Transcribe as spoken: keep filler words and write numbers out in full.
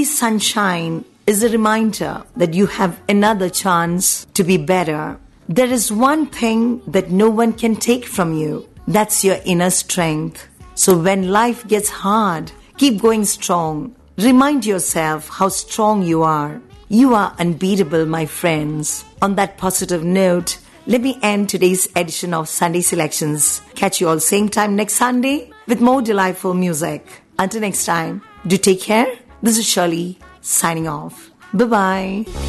Every sunshine is a reminder that you have another chance to be better. There is one thing that no one can take from you. That's your inner strength. So when life gets hard, keep going strong. Remind yourself how strong you are. You are unbeatable, my friends. On that positive note, let me end today's edition of Sunday Selections. Catch you all same time next Sunday with more delightful music. Until next time, do take care. This is Shirley signing off. Bye-bye.